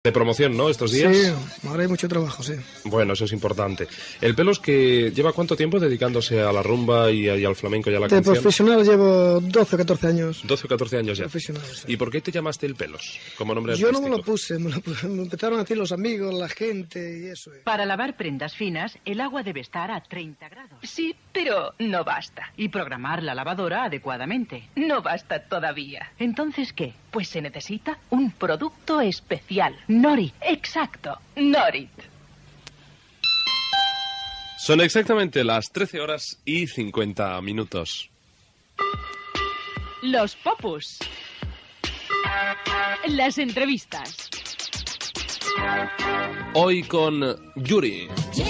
De promoción, ¿no? Estos días. Sí, ahora hay mucho trabajo, sí. Bueno, eso es importante. El Pelos, que lleva ¿cuánto tiempo dedicándose a la rumba y al flamenco y a la canción? De profesional llevo 12 o 14 años. 12 o 14 años ya. Profesional, sí. ¿Y por qué te llamaste El Pelos como nombre Yo artístico? no me lo puse, me empezaron a decir los amigos, la gente y eso. Para lavar prendas finas, el agua debe estar a 30 grados. Sí, pero no basta. Y programar la lavadora adecuadamente. No basta todavía. ¿Entonces qué? Pues se necesita un producto especial. Norit. Exacto. Norit. Son exactamente las 13 horas y 50 minutos. Los Popus. Las entrevistas. Hoy con Yuri.